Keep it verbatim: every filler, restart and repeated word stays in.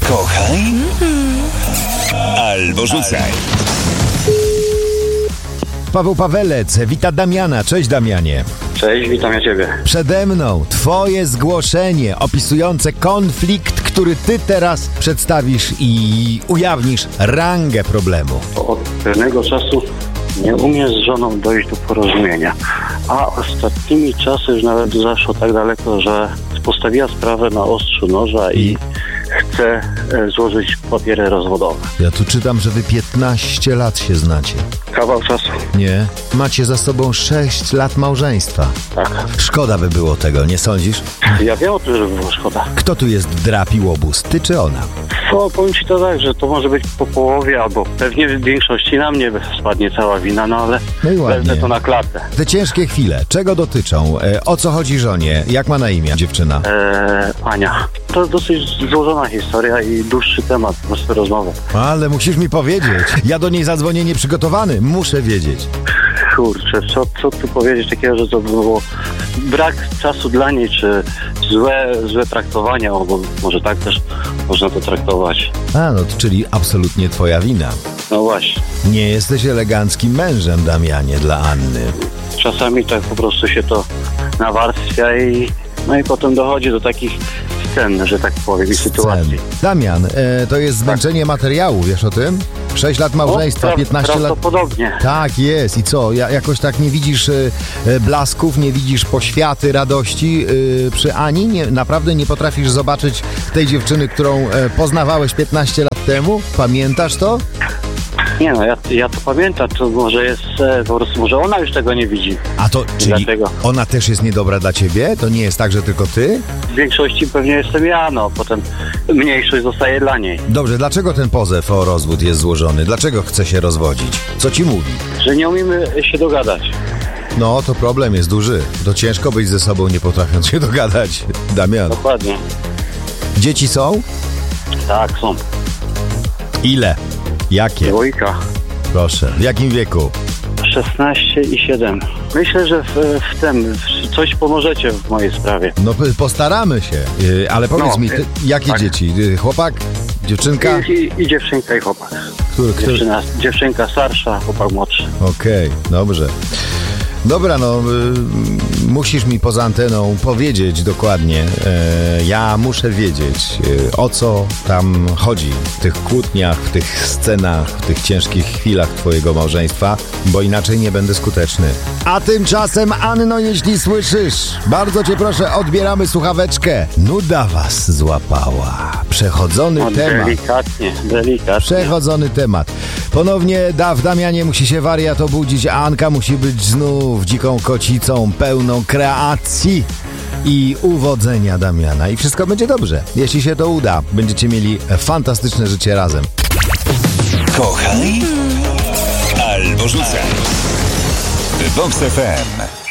Kochaj albo rzucaj. Paweł Pawelec wita Damiana. Cześć, Damianie. Cześć, witam ja Ciebie. Przede mną twoje zgłoszenie opisujące konflikt, który ty teraz przedstawisz i ujawnisz rangę problemu. Od pewnego czasu nie umiem z żoną dojść do porozumienia, a ostatnimi czasy już nawet zaszło tak daleko, że postawiła sprawę na ostrzu noża i chce e, złożyć papiery rozwodowe. Ja tu czytam, że wy piętnaście lat się znacie. Kawał czasu. Nie? Macie za sobą sześć lat małżeństwa. Tak. Szkoda by było tego, nie sądzisz? Ja wiem o tym, że było szkoda. Kto tu jest drapi łobuz, ty czy ona? O, powiem Ci to tak, że to może być po połowie, albo pewnie w większości na mnie spadnie cała wina, no ale No i ładnie. wezmę to na klatę. Te ciężkie chwile, czego dotyczą? E, o co chodzi żonie? Jak ma na imię dziewczyna? Eee, Ania. To dosyć złożona historia i dłuższy temat, po prostu rozmowy. Ale musisz mi powiedzieć. Ja do niej zadzwonię nieprzygotowany. Muszę wiedzieć. Kurczę, co, co tu powiedzieć takiego, że to było brak czasu dla niej, czy złe, złe traktowanie, albo może tak też można to traktować. A, no, czyli absolutnie twoja wina. No właśnie. Nie jesteś eleganckim mężem, Damianie, dla Anny. Czasami tak po prostu się to nawarstwia i no i potem dochodzi do takich scen, że tak powiem, i sytuacji. Damian, e, to jest zmęczenie tak. materiału, wiesz o tym? sześć lat małżeństwa, o, piętnaście lat... Prawdopodobnie. Tak jest. I co? Ja, jakoś tak nie widzisz e, blasków, nie widzisz poświaty, radości e, przy Ani? Nie, naprawdę nie potrafisz zobaczyć tej dziewczyny, którą e, poznawałeś piętnaście lat temu? Pamiętasz to? Nie no, ja, ja to pamiętam, to może jest, e, po prostu może ona już tego nie widzi. A to, czyli Dlatego. ona też jest niedobra dla ciebie? To nie jest tak, że tylko ty? W większości pewnie jestem ja, no, potem mniejszość zostaje dla niej. Dobrze, dlaczego ten pozew o rozwód jest złożony? Dlaczego chce się rozwodzić? Co ci mówi? Że nie umiemy się dogadać. No, to problem jest duży. To ciężko być ze sobą, nie potrafiąc się dogadać. Damian. Dokładnie. Dzieci są? Tak, są. Ile? Jakie? Dwójka. Proszę. W jakim wieku? szesnaście i siedem. Myślę, że w, w tym w coś pomożecie w mojej sprawie. No p- postaramy się, yy, ale powiedz No, mi, ty, jakie tak. dzieci? Yy, chłopak? Dziewczynka? I, i, I dziewczynka i chłopak. Który, który... Dziewczyna, dziewczynka starsza, chłopak młodszy. Okej, okay, dobrze. Dobra, no y, musisz mi poza anteną powiedzieć dokładnie. E, ja muszę wiedzieć, y, o co tam chodzi w tych kłótniach, w tych scenach, w tych ciężkich chwilach twojego małżeństwa, bo inaczej nie będę skuteczny. A tymczasem, Anno, jeśli słyszysz, bardzo cię proszę, odbieramy słuchaweczkę. Nuda was złapała. Przechodzony No, temat. Delikatnie, delikatnie. Przechodzony temat. Ponownie da, w Damianie musi się wariat obudzić, a Anka musi być znów dziką kocicą, pełną kreacji i uwodzenia Damiana. I wszystko będzie dobrze. Jeśli się to uda, będziecie mieli fantastyczne życie razem. Kochaj albo rzucaj. Vox F M.